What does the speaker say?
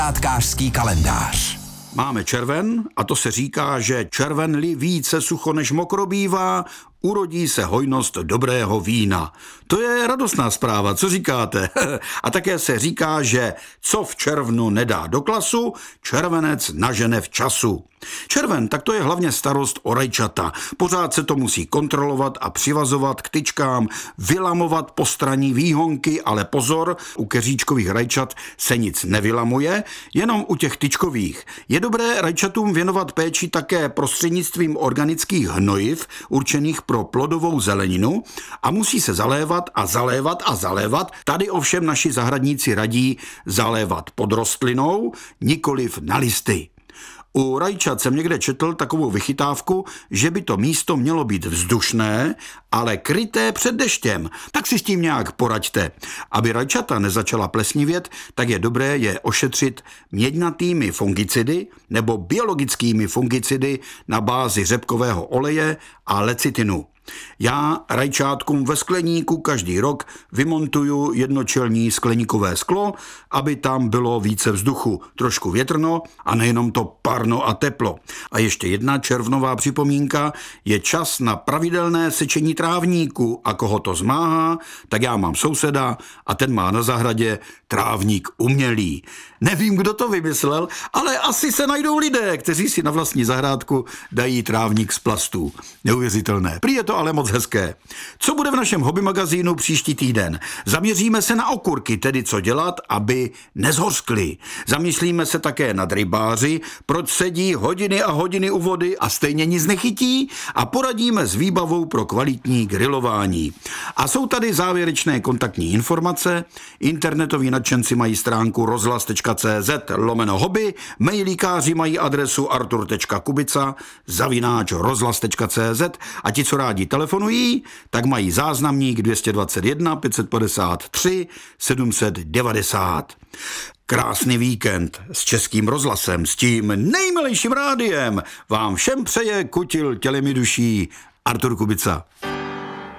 Zahrádkářský kalendář. Máme červen a to se říká, že červen-li více sucho než mokro bývá, urodí se hojnost dobrého vína. To je radostná zpráva, co říkáte? A také se říká, že co v červnu nedá do klasu, červenec nažene v času. Červen, tak to je hlavně starost o rajčata. Pořád se to musí kontrolovat a přivazovat k tyčkám, vylamovat postranní výhonky, ale pozor, u keříčkových rajčat se nic nevylamuje, jenom u těch tyčkových. Je dobré rajčatům věnovat péči také prostřednictvím organických hnojiv, určených pro plodovou zeleninu, a musí se zalévat a zalévat a zalévat. Tady ovšem naši zahradníci radí zalévat pod rostlinou, nikoliv na listy. U rajčat jsem někde četl takovou vychytávku, že by to místo mělo být vzdušné, ale kryté před deštěm. Tak si s tím nějak poraďte. Aby rajčata nezačala plesnivět, tak je dobré je ošetřit měďnatými fungicidy nebo biologickými fungicidy na bázi řepkového oleje a lecitinu. Já rajčátkům ve skleníku každý rok vymontuju jednočelní skleníkové sklo, aby tam bylo více vzduchu, trošku větrno a nejenom to parno a teplo. A ještě jedna červnová připomínka, je čas na pravidelné sečení trávníku, a koho to zmáhá, tak já mám souseda a ten má na zahradě trávník umělý. Nevím, kdo to vymyslel, ale asi se najdou lidé, kteří si na vlastní zahrádku dají trávník z plastů. Neuvěřitelné. Prý je to ale moc hezké. Co bude v našem hobby magazínu příští týden? Zaměříme se na okurky, tedy co dělat, aby nezhořkly. Zamyslíme se také nad rybáři, proč sedí hodiny a hodiny u vody a stejně nic nechytí, a poradíme s výbavou pro kvalitní grilování. A jsou tady závěrečné kontaktní informace. Internetoví nadšenci mají stránku rozhlas.cz/hobby, mailíkáři mají adresu artur.kubica@rozhlas.cz a ti, co rádi telefonují, tak mají záznamník 221 553 790. Krásný víkend s Českým rozhlasem, s tím nejmilejším rádiem vám všem přeje Kutil tělem i duší Artur Kubica.